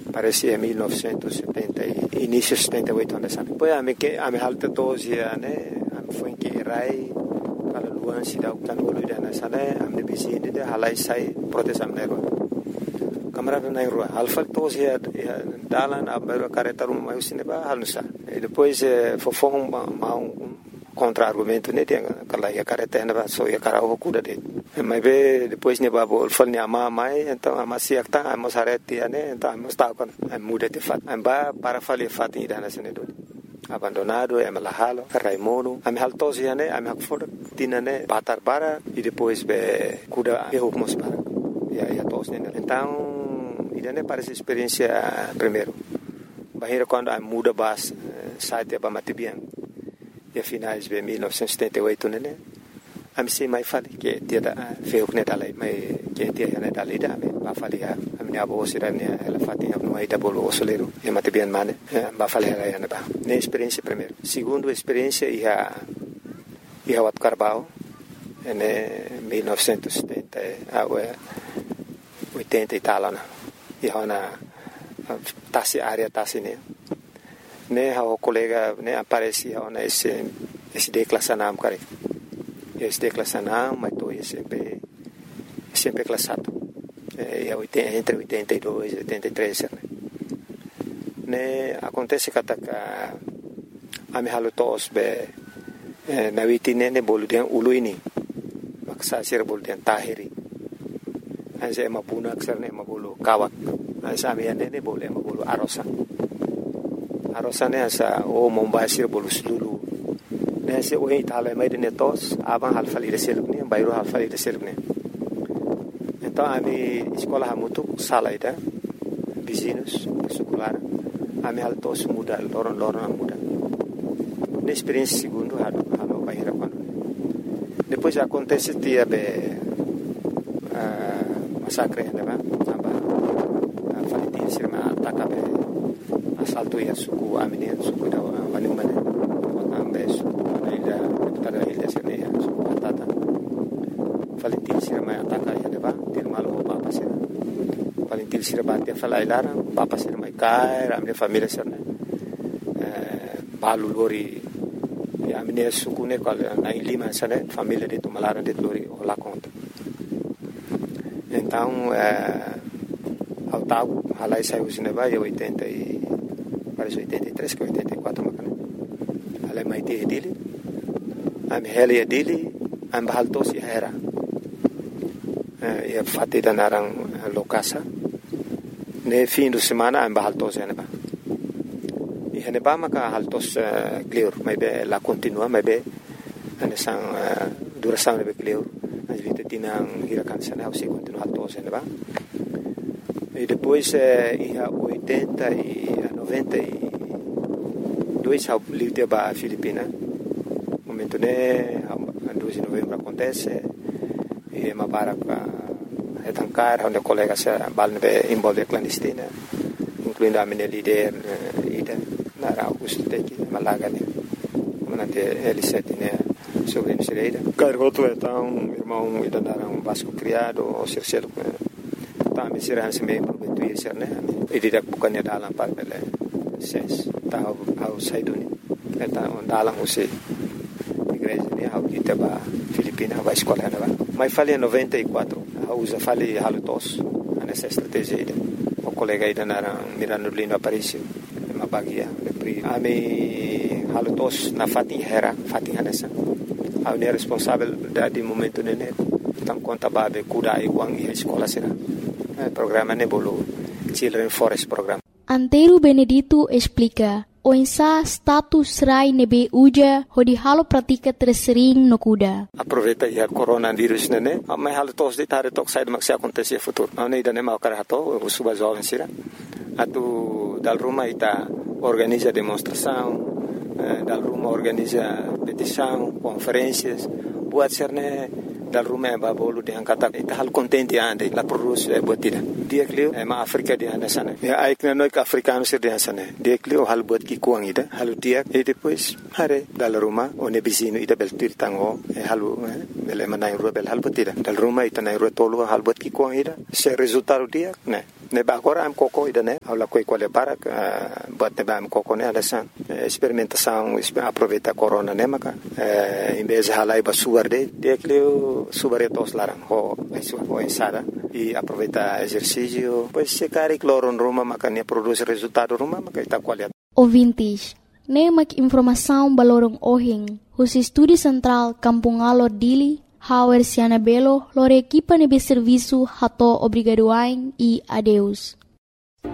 parecia 1970, início 78 anos. Depois a me halta 12 anos, a foi que rai, kalau luan sida utan ulu dan sana, a me bisini de halai sai protesam nego. Camarada na rua, alfa 12 dalan a careta rumah usine ba halusa. Depois fofong contra-argumento ne tem aquela ia careta na ba so ia cara o cuda de. Mas depois ne ba bol fal ne ama mai então ama siak ta ama sareti ne então ama sta kon muda de fat. Amba para fali fat ni dana sene do. Abandonado é malahalo, Raimundo, a me haltosi ne, a me hakfor tinane batar para e depois be cuda erro como para. E a tos ne. Então idane parece experiência primeiro. Bahira quando a muda bas site ba matibian. E finais de 1978 né. A me sei mai fali que dia da feu que dalai mai que dia né dalai da me ba fali a minha avó sira ne ela fatinha no aí da bolo osoleiro e matibian mane ba fali ela né ba. Ne experiência primeiro. Segundo experiência ia wat Carbao em 1970 80 e tal né. E hona tasi área tasi ne o colega ne aparece hona esse declassanam cara esse declassanam mas tô sempre classado entre 82 e 83 ne acontece que a me halu tos be na witine ne boludian uluini maksa sir boludian tahiri anse mapuna aksarne mabulu kawak ansa miane boleh mabulu arosan arosane asa o mombasir bolu sulu nese o itala mai de netos aban halfali de selubne bayro halfali de selubne então ami escola hamutu salaida vizinhos secular ami haltos muda loron muda na experiência segundo halo bahira quando depois acontece dia be massacre né aba falitin sirma atakabe assalto ia suku amine suku da wanumane ambe suku ida tada ida sene suku atata falitin sirma ataka ia deba tirmalo papa sira falitin sirma dia falailara papa sirma kai amne família sirne balu lori ya amine suku ne kal na lima sane família de tumalara de lori ola conta. Então, ao tal, halai saiu o cinema em 80 e parece 83 que 84 macam. Halai mai dia dili, am heli dili, am bahalto si hera. E fati dan arang lokasa. Ne fim de semana am bahalto si haneba. E haneba maka haltos clear, mai be la continua, mai be anesang duração ne be clear. Tinang hirakan sana se continua alto se va e depois ia 80 e 92 ao livre ba Filipina momento ne 12 de novembro acontece e ma baraka etancar onde colega se balne involve clandestina incluindo a minha líder ida na Augusto teki malaga ne manante L7 ne sobre Misereira. Cargoto então irmão e dandaram Vasco criado o Circelo tá me será se bem prometo ir ser né e dirá bukannya dalam par bele ses tá ao saiduni então dalam você igreja ne ao itaba Filipina vai escola né mas falei 94 usa falei halutos nessa estratégia o colega aí dandaram Mirano Lino Aparício uma bagia ami halutos na Fatin Hera Fatin Hanessa a unir responsável dari momento nene tang conta babe kuda iwang i escola sira programa ne bolo Children Forest program. Antero Benedito explica o insa status rai nebe uja hodi halo pratika tersering no kuda. Aproveita ya coronavirus nene mai halo tos de tare tok sai maksi acontece futuro. Ane ida ne mau karato o suba jovem sira. Atu dal rumah ita organiza demonstração dal rumah organiza petição, conferências, buat serne dal rumah babolu de angkata ita hal contente ande la produce botida. Dia klio ma Afrika di ana sana. Ya aikna noi ka africano sir di sana. Dia klio hal buat ki kuang ida, halu dia e depois hare dal rumah one bizino ida bel tir tango halu bel manai ru bel hal botida. Dal rumah ita nai ru tolu hal buat ki kuang ida. Se resultado dia ne Neba agora am coco ida né, aula coi qual é para bot neba am coco né alasan experimentação aproveitar corona né maca em vez de halai basuar de aquele subaretos larang ho ensada e aproveitar exercício pois se cari cloron ruma maca ne produz resultado ruma maca ita qualidade. Ouvintes, nemak informação balorong ohing, os estúdio central Kampung Alor Dili, Hauer Siana Belo, lor equipa nebe serviço hato obrigadoain e adeus.